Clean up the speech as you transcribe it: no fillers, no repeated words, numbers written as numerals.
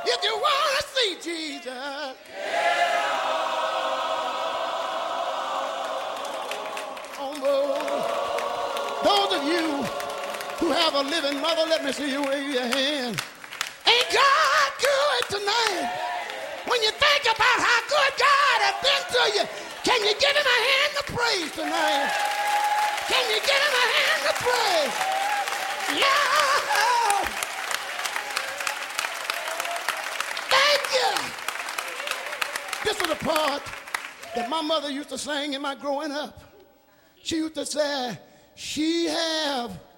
If you want to see Jesus, those of you who have a living mother, let me see you wave your hand. Ain't God good tonight? When you think about how good God has been to you, can you give him a hand of praise tonight? Can you give him a hand of praise? Yeah. Thank you. This is the part that my mother used to sing in my growing up. She used to say, she have